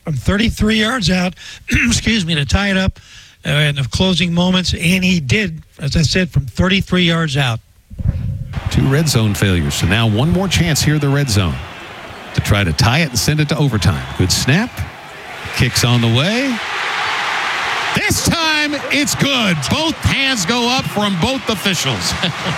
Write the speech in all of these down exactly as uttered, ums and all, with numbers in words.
from thirty-three yards out, excuse me, to tie it up uh, in the closing moments, and he did, as I said, from thirty-three yards out. Two red zone failures, so now one more chance here in the red zone to try to tie it and send it to overtime. Good snap. Kicks on the way. This time, it's good. Both hands go up from both officials.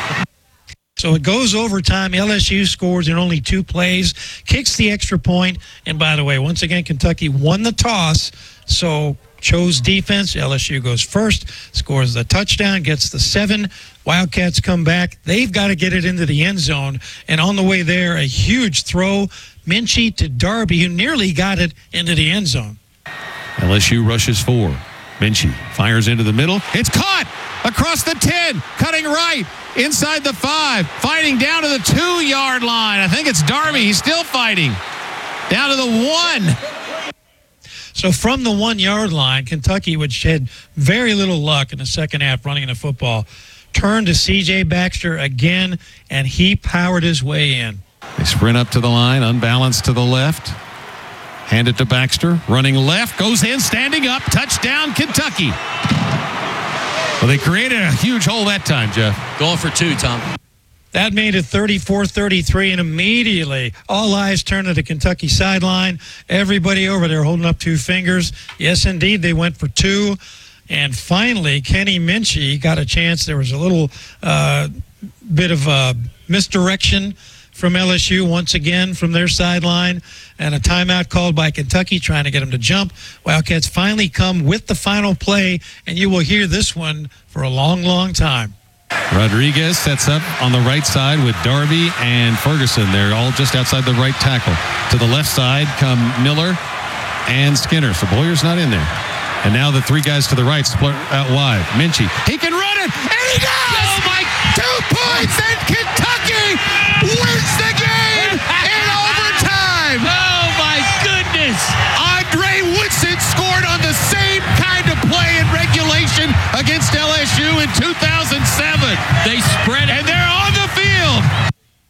So it goes overtime. L S U scores in only two plays, kicks the extra point. And by the way, once again, Kentucky won the toss, so chose defense. L S U goes first, scores the touchdown, gets the seven. Wildcats come back. They've got to get it into the end zone. And on the way there, a huge throw. Minchie to Darby, who nearly got it into the end zone. L S U rushes four. Minchie fires into the middle. It's caught across the ten, cutting right, inside the five, fighting down to the two-yard line. I think it's Darby. He's still fighting. Down to the one. So from the one-yard line, Kentucky, which had very little luck in the second half running the football, turned to C J Baxter again, and he powered his way in. They sprint up to the line, unbalanced to the left. Hand it to Baxter, running left, goes in, standing up, touchdown, Kentucky. Well, they created a huge hole that time, Jeff. Going for two, Tom. That made it thirty-four thirty-three, and immediately all eyes turned to the Kentucky sideline. Everybody over there holding up two fingers. Yes, indeed, they went for two. And finally, Kenny Minchie got a chance. There was a little uh, bit of uh, misdirection from L S U once again from their sideline, and a timeout called by Kentucky trying to get them to jump. Wildcats finally come with the final play, and you will hear this one for a long, long time. Rodriguez sets up on the right side with Darby and Ferguson. They're all just outside the right tackle. To the left side come Miller and Skinner. So Boyer's not in there. And now the three guys to the right split out wide. Minchie, he can run it, and he does! Oh my! Two points, and Kentucky wins the game in overtime! Oh my goodness! Andre Woodson scored on the same kind of play in regulation against L S U in two thousand seven. They spread it, and they're on the field.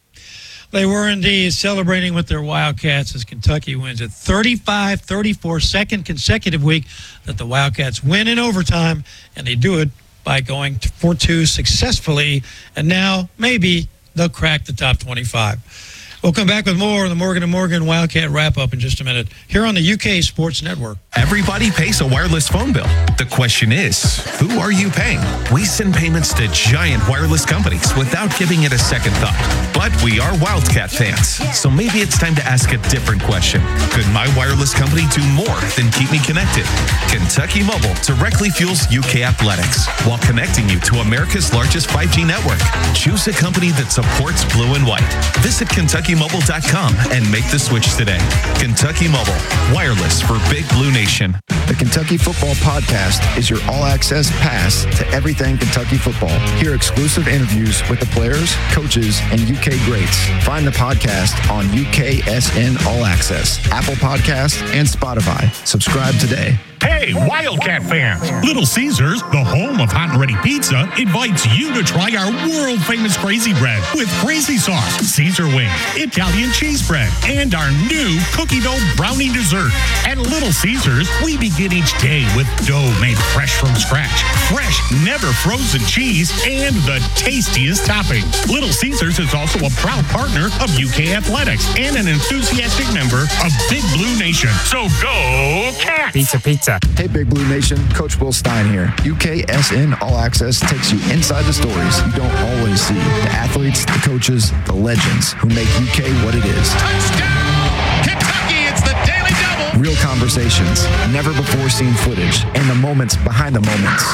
They were indeed celebrating with their Wildcats as Kentucky wins it thirty-five thirty-four, second consecutive week that the Wildcats win in overtime, and they do it by going for two successfully, and now maybe they'll crack the top twenty-five. We'll come back with more of the Morgan and Morgan Wildcat wrap-up in just a minute here on the U K Sports Network. Everybody pays a wireless phone bill. The question is, who are you paying? We send payments to giant wireless companies without giving it a second thought. But we are Wildcat fans, so maybe it's time to ask a different question. Could my wireless company do more than keep me connected? Kentucky Mobile directly fuels U K athletics while connecting you to America's largest five G network. Choose a company that supports blue and white. Visit Kentucky Mobile dot com and make the switch today. Kentucky Mobile, wireless for Big Blue Nation. The Kentucky Football Podcast is your all-access pass to everything Kentucky football. Hear exclusive interviews with the players, coaches, and U K greats. Find the podcast on U K S N All Access, Apple Podcasts, and Spotify. Subscribe today. Hey, Wildcat fans! Little Caesars, the home of hot and ready pizza, invites you to try our world-famous Crazy Bread with crazy sauce, Caesar wings, Italian cheese bread, and our new cookie dough brownie dessert. At Little Caesars, we begin each day with dough made fresh from scratch, fresh, never frozen cheese, and the tastiest toppings. Little Caesars is also a proud partner of U K Athletics and an enthusiastic member of Big Blue Nation. So go Cats! Pizza, pizza. Hey, Big Blue Nation. Coach Will Stein here. U K S N All Access takes you inside the stories you don't always see. The athletes, the coaches, the legends who make U K what it is. Touchdown! Kentucky, it's the Daily Double! Real conversations, never before seen footage, and the moments behind the moments.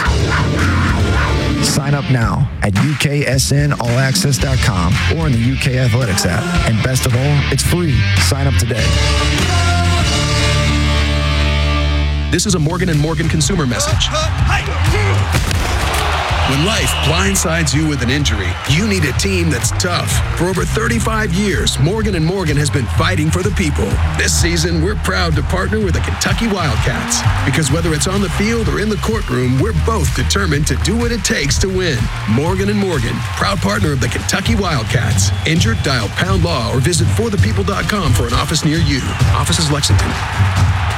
Sign up now at U K S N all access dot com or in the U K Athletics app. And best of all, it's free. Sign up today. This is a Morgan and Morgan consumer message. When life blindsides you with an injury, you need a team that's tough. For over thirty-five years, Morgan and Morgan has been fighting for the people. This season, we're proud to partner with the Kentucky Wildcats, because whether it's on the field or in the courtroom, we're both determined to do what it takes to win. Morgan and Morgan, proud partner of the Kentucky Wildcats. Injured, dial pound law or visit for the people dot com for an office near you. Office is Lexington.